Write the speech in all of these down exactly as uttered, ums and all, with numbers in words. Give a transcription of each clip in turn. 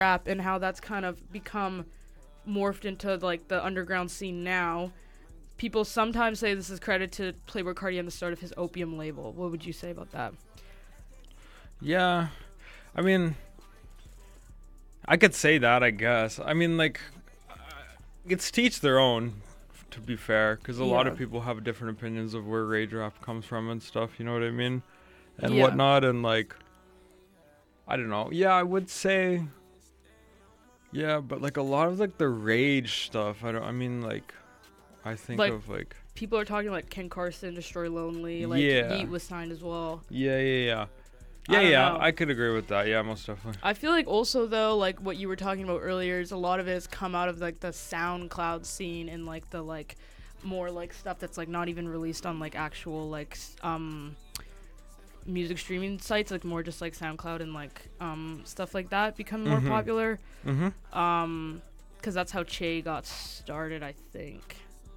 rap and how that's kind of become morphed into like the underground scene now. People sometimes say this is credit to Playboi Carti and the start of his Opium label. What would you say about that? Yeah, I mean, I could say that, I guess. I mean, like, uh, it's to each their own, f- to be fair, because a lot Yeah. of people have different opinions of where rage rap comes from and stuff, you know what I mean? And Yeah. whatnot, and like, I don't know. Yeah, I would say, yeah, but like a lot of like the rage stuff, I don't, I mean, like, I think Like- of like, People are talking like Ken Carson, Destroy Lonely, like Yeah. Yeet was signed as well. yeah, yeah, yeah. I Yeah, don't yeah, know. I could agree with that. Yeah, most definitely. I feel like also though, like what you were talking about earlier, is a lot of it has come out of like the SoundCloud scene and like the like more like stuff that's like not even released on like actual like s- um music streaming sites, like more just like SoundCloud and like um stuff like that become more Mhm. popular. Mm-hmm. Um, because that's how Che got started, I think.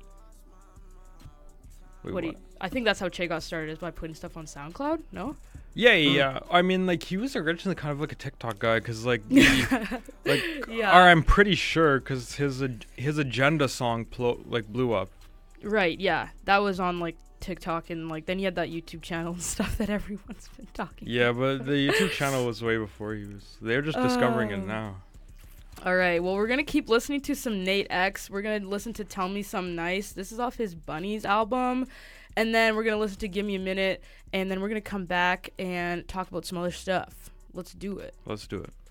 Wait, what do you, I think that's how Che got started, is by putting stuff on SoundCloud. No. Yeah, yeah, yeah. I mean, like, he was originally kind of like a TikTok guy, because, like, he, like, Yeah. or I'm pretty sure, because his ag- his agenda song, plo- like, blew up. Right, yeah. That was on like TikTok, and like then he had that YouTube channel and stuff that everyone's been talking Yeah, about. but the YouTube channel was way before he was. They're just discovering Oh. it now. All right, well, we're going to keep listening to some Nate X. We're going to listen to Tell Me Some Nice. This is off his Bunnies album. And then we're going to listen to Give Me a Minute, and then we're going to come back and talk about some other stuff. Let's do it. Let's do it.